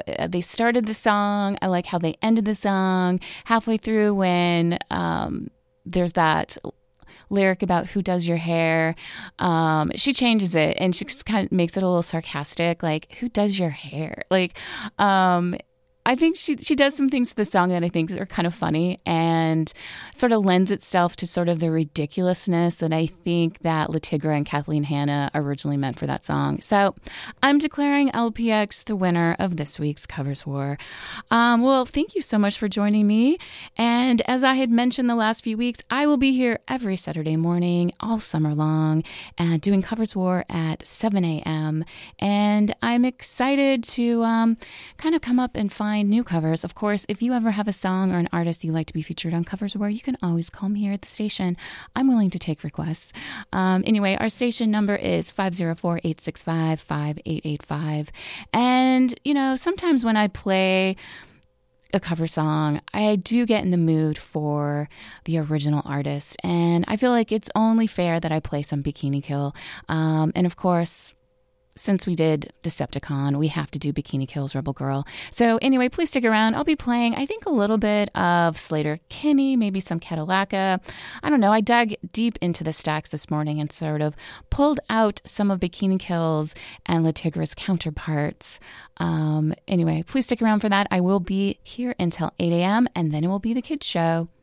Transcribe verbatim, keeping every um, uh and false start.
they started the song. I like how they ended the song. Halfway through when um, there's that lyric about who does your hair, um, she changes it and she just kind of makes it a little sarcastic, like, who does your hair? Like, um, I think she she does some things to the song that I think are kind of funny and sort of lends itself to sort of the ridiculousness that I think that Le Tigre and Kathleen Hanna originally meant for that song. So I'm declaring L P X the winner of this week's Covers War. Um, well, thank you so much for joining me. And as I had mentioned the last few weeks, I will be here every Saturday morning all summer long and doing Covers War at seven a.m. And I'm excited to um, kind of come up and find new covers. Of course, if you ever have a song or an artist you'd like to be featured on Covers War, you can always call me here at the station. I'm willing to take requests. Um, anyway, our station number is five oh four, eight six five, five eight eight five. And, you know, sometimes when I play a cover song, I do get in the mood for the original artist. And I feel like it's only fair that I play some Bikini Kill. Um, and of course, since we did Decepticon, we have to do Bikini Kill's Rebel Girl. So anyway, please stick around. I'll be playing, I think, a little bit of Slater Kinney, maybe some Cadillaca. I don't know. I dug deep into the stacks this morning and sort of pulled out some of Bikini Kill's and Le Tigre's counterparts. Um, anyway, please stick around for that. I will be here until eight a.m. and then it will be the kids show.